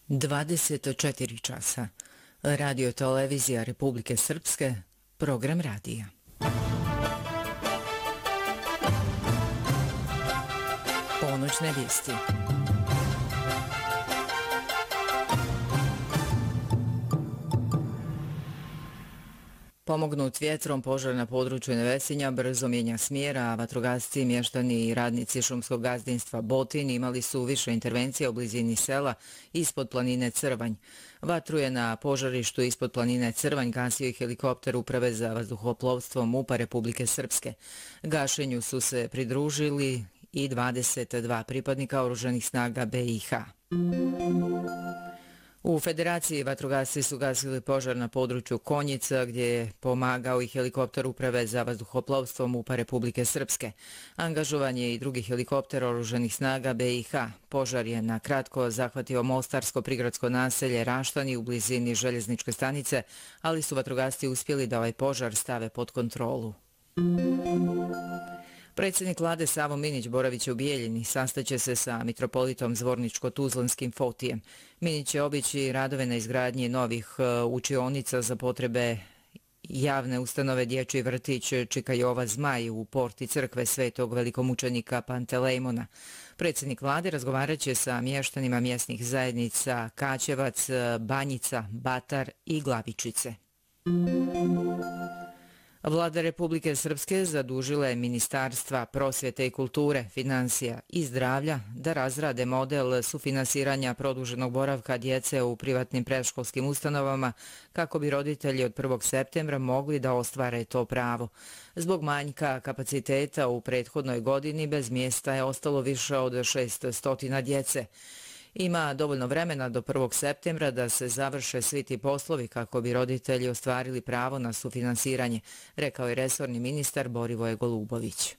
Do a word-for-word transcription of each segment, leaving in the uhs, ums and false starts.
dvadeset četiri časa. Radio televizija Republike Srpske, program radija. Ponoćne vijesti. Pomognut vjetrom, požar na području Nevesinja brzo mijenja smjera, a vatrogasci, mještani i radnici šumskog gazdinstva Botin imali su više intervencija u blizini sela ispod planine Crvanj. Vatru je na požarištu ispod planine Crvanj gasio i helikopter Uprave za vazduhoplovstvo MUP-a Republike Srpske. Gašenju su se pridružili i dvadeset dva pripadnika oružanih snaga B i H. U Federaciji vatrogasci su gasili požar na području Konjica, gdje je pomagao i helikopter Uprave za vazduhoplovstvo MUP-a Republike Srpske. Angažovan je i drugi helikopter oružanih snaga B i H. Požar je na kratko zahvatio mostarsko prigradsko naselje Raštani u blizini željezničke stanice, ali su vatrogasci uspjeli da ovaj požar stave pod kontrolu. Predsjednik vlade Savo Minić boravit će u Bijeljini, sastaće se sa mitropolitom Zvorničko-Tuzlanskim Fotijem. Minić će obići radove na izgradnji novih učionica za potrebe javne ustanove Dječji vrtić Čika Jova Zmaj u porti crkve Svetog velikomučenika Pantelejmona. Predsjednik vlade razgovarat će sa mještanima mjesnih zajednica Kaćevac, Banjica, Batar i Glavičice. Vlada Republike Srpske zadužila je Ministarstva prosvjete i kulture, financija i zdravlja da razrade model sufinansiranja produženog boravka djece u privatnim predškolskim ustanovama kako bi roditelji od prvog septembra mogli da ostvare to pravo. Zbog manjka kapaciteta u prethodnoj godini bez mjesta je ostalo više od šeststo djece. Ima dovoljno vremena do prvog septembra da se završe svi ti poslovi kako bi roditelji ostvarili pravo na sufinansiranje, rekao je resorni ministar Borivoje Golubović.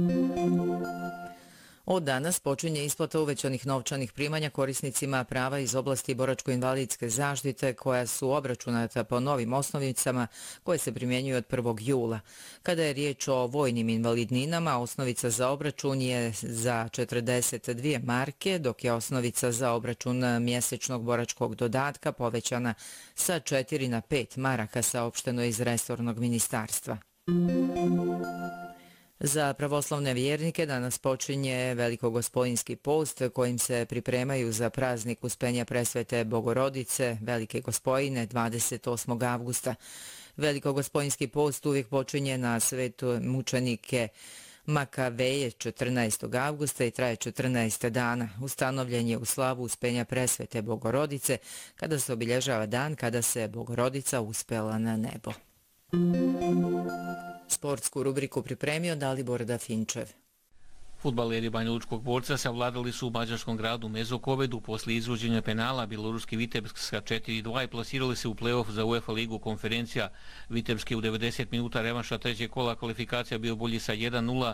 Od danas počinje isplata uvećanih novčanih primanja korisnicima prava iz oblasti boračko-invalidske zaštite koja su obračunata po novim osnovicama koje se primjenjuju od prvog jula. Kada je riječ o vojnim invalidninama, osnovica za obračun je za četrdeset dvije marke, dok je osnovica za obračun mjesečnog boračkog dodatka povećana sa četiri na pet maraka, saopšteno iz resornog ministarstva. Za pravoslavne vjernike danas počinje Velikogospojinski post kojim se pripremaju za praznik Uspenja Presvete Bogorodice, Velike Gospojine, dvadeset osmog avgusta. Velikogospojinski post uvijek počinje na svetu mučenike Makaveje četrnaestog avgusta i traje četrnaest dana. Ustanovljen je u slavu Uspenja Presvete Bogorodice kada se obilježava dan kada se Bogorodica uspela na nebo. Sportsku rubriku pripremio Dalibor Dafinčev. Fudbaleri Banjalučkog Borca savladali su u mađarskom gradu Mezokovedu poslije izvođenja penala Bjeloruski Vitebsk sa četiri dva i plasirali se u play-off za UEFA ligu konferencija. Vitebski u devedeset minuta revanša trećeg kola kvalifikacija bio bolji sa jedan nula,